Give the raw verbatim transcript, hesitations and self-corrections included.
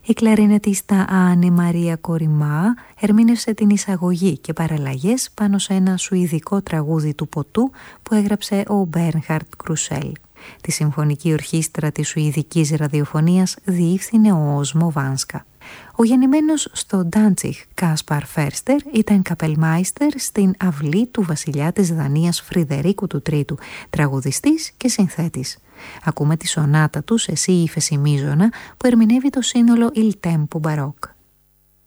Η κλαρινετίστα Άννε Μαρία Κοριμά ερμήνευσε την εισαγωγή και παραλλαγές πάνω σε ένα σουηδικό τραγούδι του ποτού που έγραψε ο Μπέρνχαρτ Κρουσέλ. Τη Συμφωνική Ορχήστρα της Σουηδικής Ραδιοφωνίας διεύθυνε ο Όσμο Βάνσκα. Ο γεννημένος στο Ντάντσιχ Κάσπαρ Φέρστερ ήταν καπελμάιστερ στην αυλή του βασιλιά της Δανίας Φρυδερίκου του Τρίτου, τραγουδιστής και συνθέτης. Ακούμε τη σονάτα του σε σι ύφεση μείζωνα που ερμηνεύει το σύνολο Il Tempo Baroque.